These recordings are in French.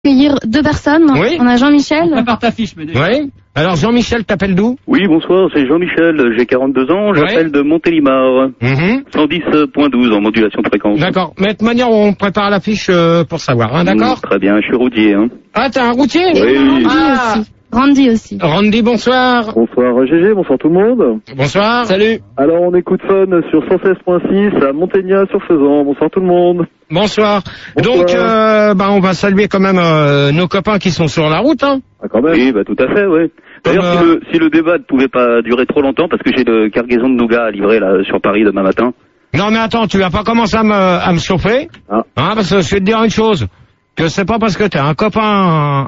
accueillir deux personnes. Oui. On a Jean-Michel. Prépare ta fiche, mais déjà. Oui. Alors Jean-Michel, t'appelles d'où? Oui, bonsoir, c'est Jean-Michel, j'ai 42 ans, j'appelle de Montélimar, 110.12 en modulation de fréquence. D'accord. Mais de toute manière, on prépare la fiche pour savoir, hein, d'accord? Très bien, je suis routier. Hein. Ah, t'es un routier? Oui. Randy aussi. Randy, bonsoir. Bonsoir GG, bonsoir tout le monde. Bonsoir. Salut. Alors on écoute Fun sur 116.6 à Montaignac-sur-Faisan. Bonsoir tout le monde. Bonsoir. Bonsoir. Donc, on va saluer quand même nos copains qui sont sur la route, hein. Ah quand même. Oui, bah tout à fait, oui. D'ailleurs, si le débat ne pouvait pas durer trop longtemps, parce que j'ai de cargaison de nougat à livrer là sur Paris demain matin. Non mais attends, tu vas pas commencer à me chauffer, Ah. hein, parce que je vais te dire une chose, que c'est pas parce que t'es un copain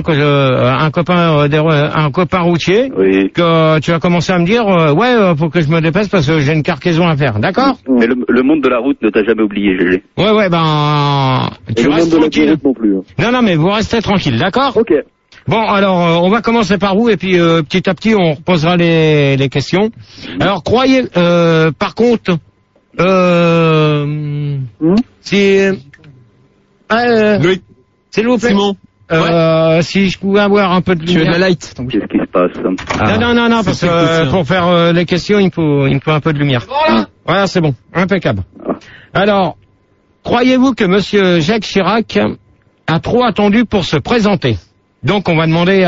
routier, Oui. que tu vas commencer à me dire, faut que je me dépêche parce que j'ai une cargaison à faire, d'accord? Mais le monde de la route ne t'a jamais oublié, GG. Ouais, Et tu le monde restes de la tranquille. toilette non plus. Hein. Non mais vous restez tranquille, d'accord? Ok. Bon, alors, on va commencer par vous, et puis petit à petit, on reposera les questions. Alors, croyez, par contre, si... Loïc, s'il vous plaît. Simon. Si je pouvais avoir un peu de lumière. tu veux de la light? Qu'est-ce qui se passe? Non, parce que pour faire les questions, il me faut un peu de lumière. Voilà, c'est bon, impeccable. Alors, croyez-vous que Monsieur Jacques Chirac a trop attendu pour se présenter? Donc, on va demander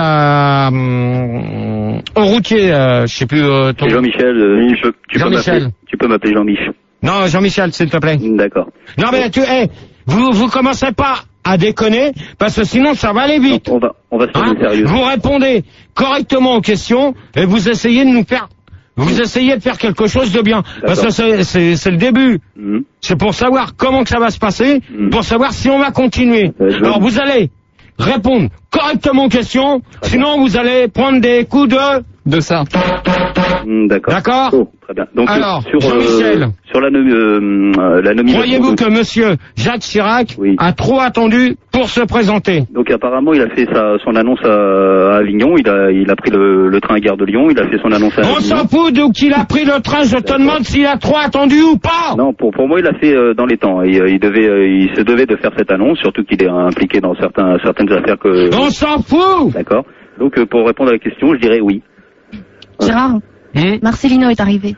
au routier, je sais plus ton... C'est Jean-Michel, Jean-Michel. tu peux m'appeler Jean-Mich. Non, Jean-Michel, s'il te plaît. D'accord. Non, mais vous commencez pas à déconner, parce que sinon ça va aller vite. On va se faire sérieux. Vous répondez correctement aux questions et vous essayez de faire quelque chose de bien. Parce que c'est le début. C'est pour savoir comment que ça va se passer, pour savoir si on va continuer. Alors vous allez répondre correctement aux questions, sinon vous allez prendre des coups de ça. D'accord. D'accord. Oh, très bien. Donc, alors, sur Jean-Michel, la nomination. croyez-vous que Monsieur Jacques Chirac a trop attendu pour se présenter? Donc apparemment, il a fait son annonce à Avignon. Il a pris le train à Gare de Lyon. Il a fait son annonce à Avignon. On s'en fout d'où qu'il a pris le train. Je te demande s'il a trop attendu ou pas. Non, pour moi, il a fait dans les temps. Il se devait de faire cette annonce, surtout qu'il est impliqué dans certaines affaires que. On s'en fout. D'accord. Donc pour répondre à la question, je dirais oui. Gérard, Marcelino est arrivé.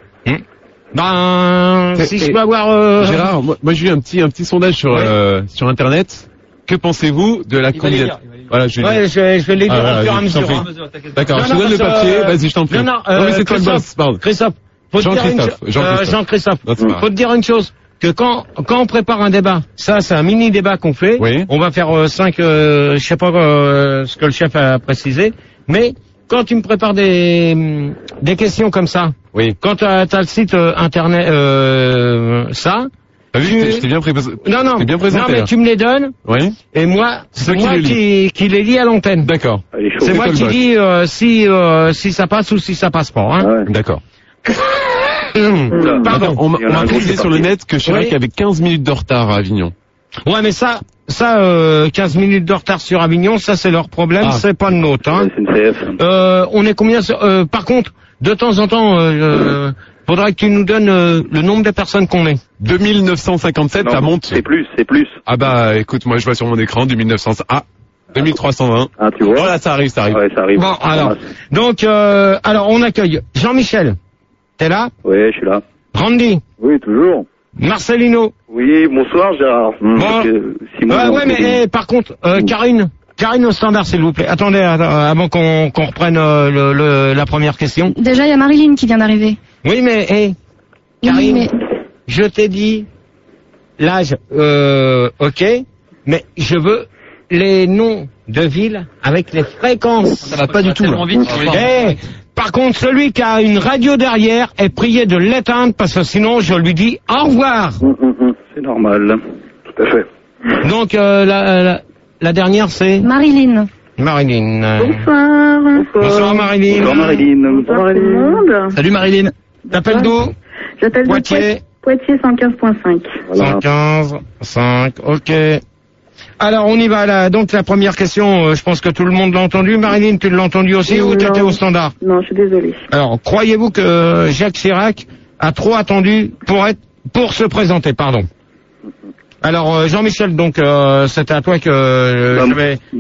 Si je peux avoir... Gérard, moi j'ai eu un petit sondage sur internet. Que pensez-vous de la candidature? Voilà, je vais les dire au fur et à mesure. D'accord, je te donne le papier, vas-y, je t'en prie. Non, mais c'est toi le boss, pardon. Christophe, Jean-Christophe, Ouais. faut te dire une chose, que quand on prépare un débat, ça c'est un mini débat qu'on fait, on va faire 5, je sais pas ce que le chef a précisé, mais quand tu me prépares des questions comme ça, quand t'as le site internet, je t'ai bien présenté. Non, mais tu me les donnes. Oui. Et moi, c'est moi qui les lis à l'antenne. D'accord. C'est moi qui dis si ça passe ou si ça passe pas. Hein. D'accord. Pardon. On m'a précisé sur le net que Chirac avait 15 minutes de retard à Avignon. Ouais, mais ça, 15 minutes de retard sur Avignon, ça c'est leur problème, c'est pas le nôtre. Hein. On est combien par contre, de temps en temps, faudrait que tu nous donnes le nombre de personnes qu'on est. 2957, ça monte. C'est plus. Ah bah, écoute, moi je vois sur mon écran 2900. Ah, 2320. Ah, tu vois. Voilà, ça arrive. Ouais, ça arrive. Bon, alors, donc, alors on accueille Jean-Michel. T'es là? Oui, je suis là. Randy. Oui, toujours. Marcelino. Oui, bonsoir Gérard. Mais par contre, Karine au standard, s'il vous plaît. Attendez, avant qu'on reprenne la première question. Déjà, il y a Marilyn qui vient d'arriver. Oui, mais Karine, je t'ai dit l'âge, ok, mais je veux les noms de villes avec les fréquences. Ça va pas du tout. Par contre, celui qui a une radio derrière est prié de l'éteindre parce que sinon je lui dis au revoir. C'est normal. Tout à fait. Donc la dernière c'est Marilyn. Marilyn. Bonsoir Marilyn. Bonsoir Marilyn. tout le monde. Salut Marilyn. T'appelles d'où? J'appelle de Poitiers. Poitiers 115.5. 115.5, ok. Alors on y va là. Donc la première question, je pense que tout le monde l'a entendu. Marilyn, tu l'as entendu aussi ou t'étais au standard? Non, je suis désolée. Alors, croyez-vous que Jacques Chirac a trop attendu pour se présenter, pardon? Alors Jean-Michel, donc c'était à toi que je vais